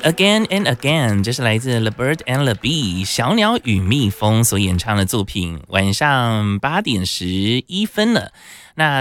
Again and Again， 这是来自 The Bird and the Bee 小鸟与蜜蜂所演唱的作品。晚上8:11了。那